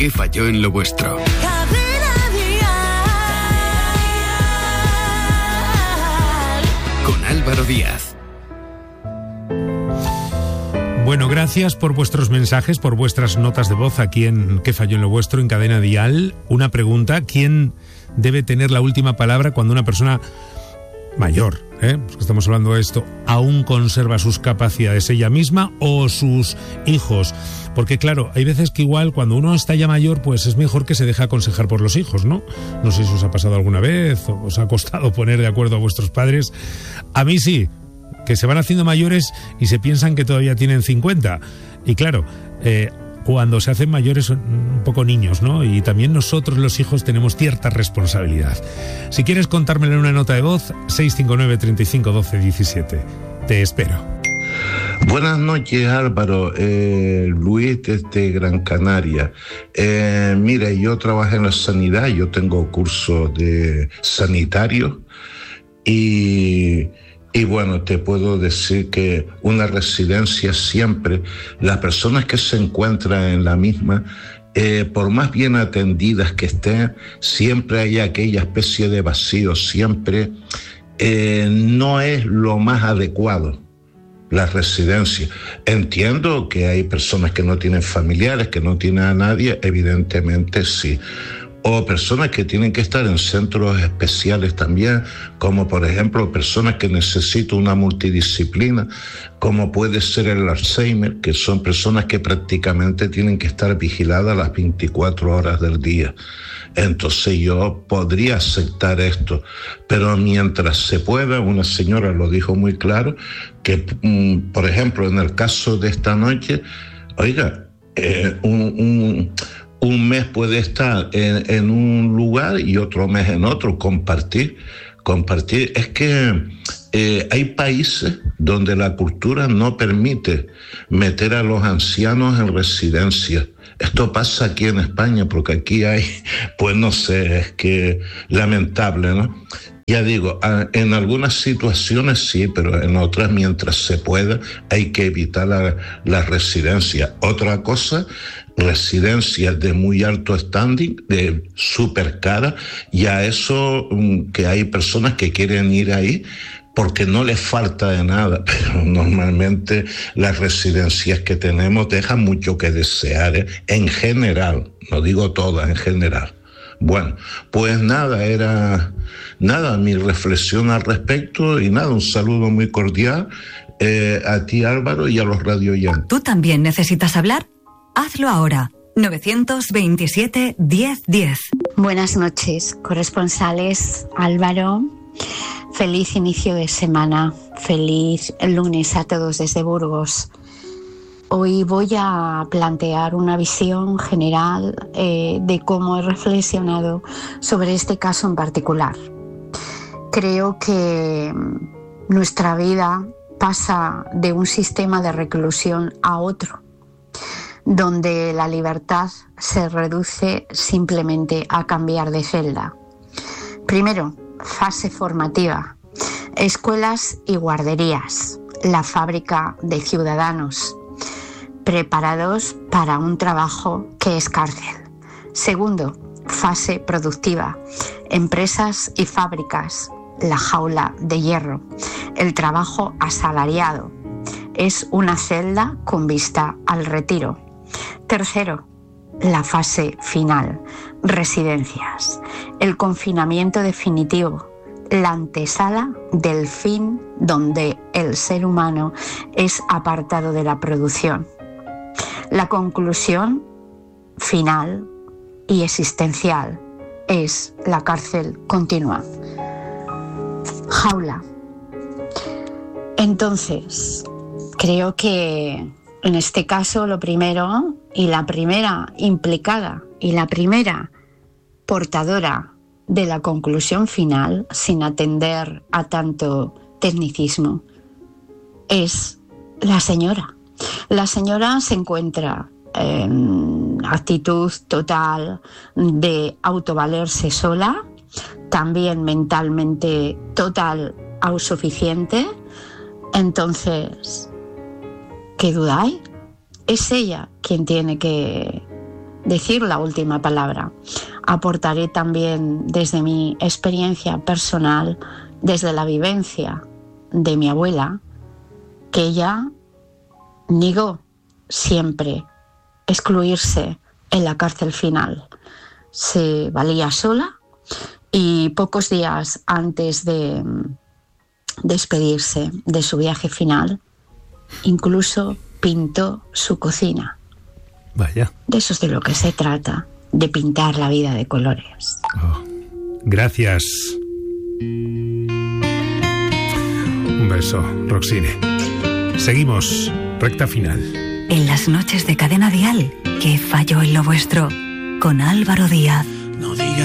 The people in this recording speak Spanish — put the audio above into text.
¿Qué falló en lo vuestro? Con Álvaro Díaz. Bueno, gracias por vuestros mensajes, por vuestras notas de voz aquí en ¿Qué falló en lo vuestro? En Cadena Dial. Una pregunta: ¿quién debe tener la última palabra cuando una persona mayor, pues que estamos hablando de esto, aún conserva sus capacidades, ella misma o sus hijos? Porque claro, hay veces que igual cuando uno está ya mayor, pues es mejor que se deje aconsejar por los hijos, ¿no? No sé si os ha pasado alguna vez o os ha costado poner de acuerdo a vuestros padres. A mí sí, que se van haciendo mayores y se piensan que todavía tienen 50. Y claro, cuando se hacen mayores son un poco niños, ¿no? Y también nosotros los hijos tenemos cierta responsabilidad. Si quieres contármelo en una nota de voz, 659 35 12 17. Te espero. Buenas noches, Álvaro. Luis desde Gran Canaria. Mira, yo trabajo en la sanidad, yo tengo cursos de sanitario y bueno, te puedo decir que una residencia siempre, las personas que se encuentran en la misma, por más bien atendidas que estén, siempre hay aquella especie de vacío, siempre no es lo más adecuado la residencia. Entiendo que hay personas que no tienen familiares, que no tienen a nadie, evidentemente sí. O personas que tienen que estar en centros especiales también, como por ejemplo personas que necesitan una multidisciplina, como puede ser el Alzheimer, que son personas que prácticamente tienen que estar vigiladas las 24 horas del día. Entonces yo podría aceptar esto, pero mientras se pueda, una señora lo dijo muy claro, que por ejemplo en el caso de esta noche, oiga, un mes puede estar en un lugar y otro mes en otro, compartir. Es que hay países donde la cultura no permite meter a los ancianos en residencias. Esto pasa aquí en España, porque aquí hay, pues no sé, es que lamentable, ¿no? Ya digo, en algunas situaciones sí, pero en otras, mientras se pueda, hay que evitar la residencia. Otra cosa, residencias de muy alto standing, de súper cara, y a eso que hay personas que quieren ir ahí porque no les falta de nada, pero normalmente las residencias que tenemos dejan mucho que desear, en general, no digo todas, en general. Bueno, pues era mi reflexión al respecto y un saludo muy cordial a ti, Álvaro, y a los radioyentes. ¿Tú también necesitas hablar? Hazlo ahora. 927 1010. Buenas noches, corresponsales. Álvaro, feliz inicio de semana, feliz lunes a todos desde Burgos. Hoy voy a plantear una visión general de cómo he reflexionado sobre este caso en particular. Creo que nuestra vida pasa de un sistema de reclusión a otro, donde la libertad se reduce simplemente a cambiar de celda. Primero, fase formativa, escuelas y guarderías, la fábrica de ciudadanos, preparados para un trabajo que es cárcel. Segundo, fase productiva, empresas y fábricas, la jaula de hierro, el trabajo asalariado, es una celda con vista al retiro. Tercero, la fase final, residencias, el confinamiento definitivo, la antesala del fin donde el ser humano es apartado de la producción. La conclusión final y existencial es la cárcel continua. Jaula. Entonces, creo que en este caso lo primero y la primera implicada y la primera portadora de la conclusión final, sin atender a tanto tecnicismo, es la señora. La señora se encuentra en actitud total de autovalerse sola, también mentalmente total autosuficiente. Entonces, ¿qué duda hay? Es ella quien tiene que decir la última palabra. Aportaré también desde mi experiencia personal, desde la vivencia de mi abuela, que ella negó siempre excluirse en la cárcel final. Se valía sola y pocos días antes de despedirse de su viaje final, incluso pintó su cocina. Vaya. De eso es de lo que se trata, de pintar la vida de colores. Oh, gracias. Un beso, Roxine. Seguimos, recta final. En las noches de Cadena Dial, ¿qué falló en lo vuestro? Con Álvaro Díaz. No digas